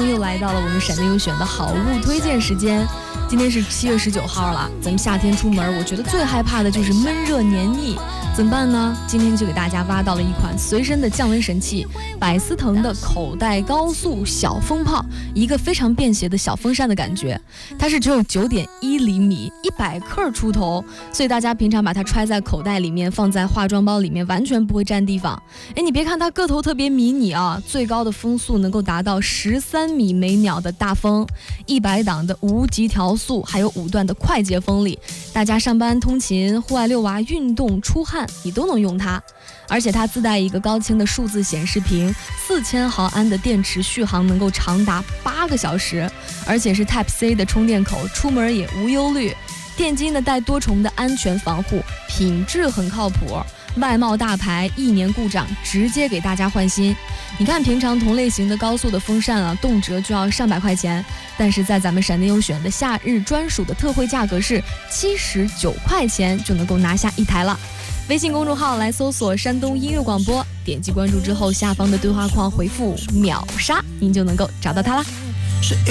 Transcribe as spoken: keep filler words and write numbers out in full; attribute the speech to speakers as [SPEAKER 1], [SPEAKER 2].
[SPEAKER 1] 中又来到了我们闪电优选的好物推荐时间。今天是七月十九号了，咱们夏天出门，我觉得最害怕的就是闷热黏腻，怎么办呢？今天就给大家挖到了一款随身的降温神器——百思腾的口袋高速小风炮，一个非常便携的小风扇的感觉。它是只有 九点一厘米，一百克出头，所以大家平常把它揣在口袋里面，放在化妆包里面，完全不会占地方。哎，你别看它个头特别迷你啊，最高的风速能够达到十三米每秒的大风，一百档的无级调速，还有五段的快捷风力，大家上班通勤、户外遛娃、运动、出汗，你都能用它。而且它自带一个高清的数字显示屏，四千毫安的电池续航能够长达八个小时，而且是 Type C 的充电口，出门也无忧虑。电机呢带多重的安全防护，品质很靠谱，外贸大牌，一年故障直接给大家换新。你看平常同类型的高速的风扇啊，动辄就要上百块钱，但是在咱们闪电优选的夏日专属的特惠价格是七十九块钱就能够拿下一台了。微信公众号来搜索山东音乐广播，点击关注之后，下方的对话框回复秒杀，您就能够找到它啦。